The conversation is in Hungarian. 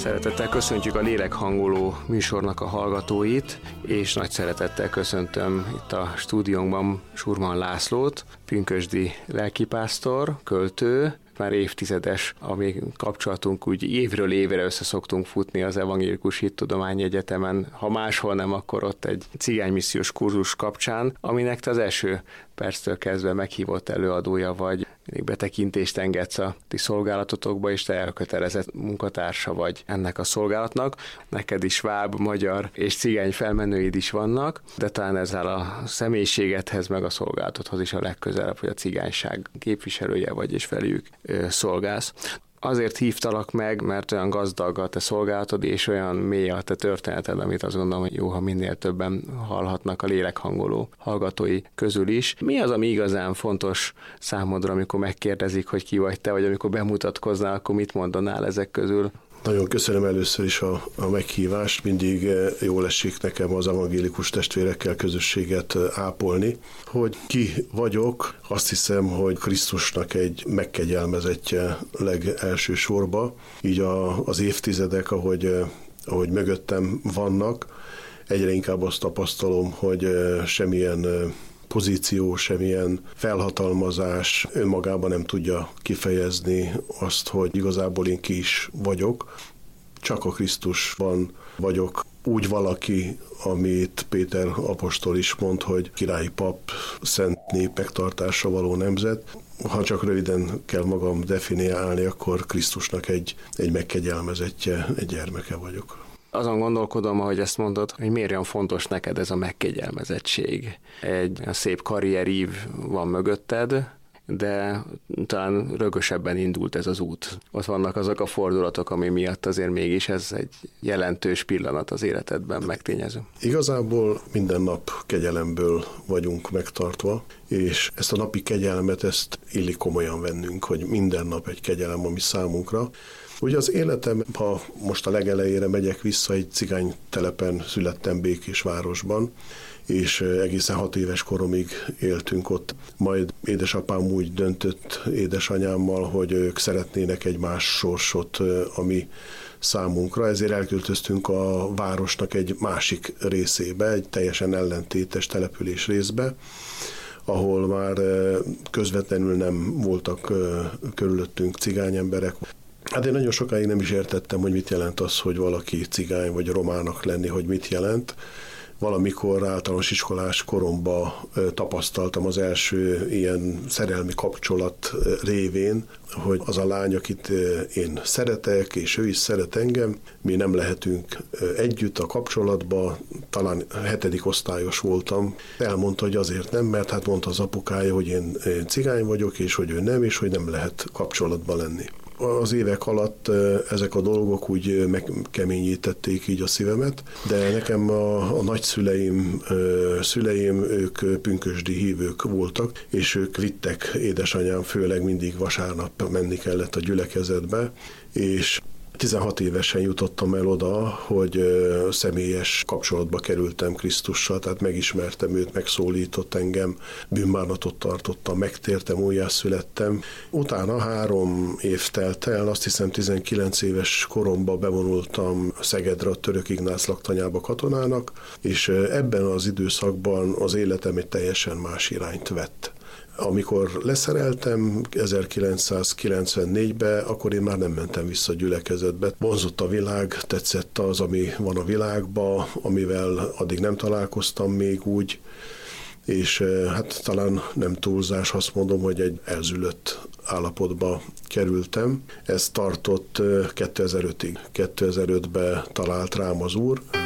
Szeretettel köszöntjük a Lélekhangoló műsornak a hallgatóit, és nagy szeretettel köszöntöm itt a stúdiónkban Surman Lászlót, pünkösdi lelkipásztor, költő, már évtizedes a mi kapcsolatunk, úgy évről évre össze szoktunk futni az Evangélikus Hittudományi Egyetemen, ha máshol nem, akkor ott egy cigánymissziós kurzus kapcsán, aminek te az első perctől kezdve meghívott előadója vagy, még betekintést engedsz a ti szolgálatotokba, és te elkötelezett munkatársa vagy ennek a szolgálatnak. Neked is sváb, magyar és cigány felmenőid is vannak, de talán ezzel a személyiségedhez meg a szolgálatodhoz is a legközelebb, hogy a cigányság képviselője vagy, és velük szolgálsz. Azért hívtalak meg, mert olyan gazdag a te szolgálatod, és olyan mély a te történeted, amit azt gondolom, hogy jó, ha minél többen hallhatnak a Lélekhangoló hallgatói közül is. Mi az, ami igazán fontos számodra, amikor megkérdezik, hogy ki vagy te, vagy amikor bemutatkoznál, akkor mit mondanál ezek közül? Nagyon köszönöm először is a meghívást, mindig jól esik nekem az evangélikus testvérekkel közösséget ápolni. Hogy ki vagyok, azt hiszem, hogy Krisztusnak egy megkegyelmezettje legelső sorba. Így az évtizedek, ahogy mögöttem vannak, egyre inkább azt tapasztalom, hogy semmilyen pozíció, semmilyen felhatalmazás önmagában nem tudja kifejezni azt, hogy igazából én ki is vagyok. Csak a Krisztusban vagyok úgy valaki, amit Péter apostol is mond, hogy királyi pap, szent népek tartásra való nemzet. Ha csak röviden kell magam definiálni, akkor Krisztusnak egy megkegyelmezettje, egy gyermeke vagyok. Azon gondolkodom, ahogy ezt mondod, hogy miért olyan fontos neked ez a megkegyelmezettség. Egy szép karrierív van mögötted, de talán rögösebben indult ez az út. Ott vannak azok a fordulatok, ami miatt azért mégis ez egy jelentős pillanat az életedben megtényező. Igazából minden nap kegyelemből vagyunk megtartva, és ezt a napi kegyelmet, ezt illik komolyan vennünk, hogy minden nap egy kegyelem, ami számunkra. Ugye az életem, ha most a legelejére megyek vissza, egy cigány telepen születtem Békésvárosban, és egészen 6 éves koromig éltünk ott. Majd édesapám úgy döntött édesanyámmal, hogy ők szeretnének egy más sorsot, ami számunkra, ezért elköltöztünk a városnak egy másik részébe, egy teljesen ellentétes település részbe, ahol már közvetlenül nem voltak körülöttünk cigány emberek. Hát én nagyon sokáig nem is értettem, hogy mit jelent az, hogy valaki cigány vagy romának lenni, hogy mit jelent. Valamikor általános iskolás koromban tapasztaltam az első ilyen szerelmi kapcsolat révén, hogy az a lány, akit én szeretek, és ő is szeret engem, mi nem lehetünk együtt a kapcsolatba, talán 7. osztályos voltam. Elmondta, hogy azért nem, mert hát mondta az apukája, hogy én cigány vagyok, és hogy ő nem, és hogy nem lehet kapcsolatba lenni. Az évek alatt ezek a dolgok úgy megkeményítették így a szívemet, de nekem a nagyszüleim, ők pünkösdi hívők voltak, és ők vittek, édesanyám főleg mindig vasárnap menni kellett a gyülekezetbe, és 16 évesen jutottam el oda, hogy személyes kapcsolatba kerültem Krisztussal, tehát megismertem őt, megszólított engem, bűnbánatot tartottam, megtértem, újjászülettem. Utána 3 év telt el, azt hiszem 19 éves koromban bevonultam Szegedre, a Török Ignác laktanyába katonának, és ebben az időszakban az életem egy teljesen más irányt vett. Amikor leszereltem 1994-ben, akkor én már nem mentem vissza a gyülekezetbe. Vonzott a világ, tetszett az, ami van a világban, amivel addig nem találkoztam még úgy, és hát talán nem túlzás, azt mondom, hogy egy elzülött állapotba kerültem. Ez tartott 2005-ig. 2005-ben talált rám az Úr.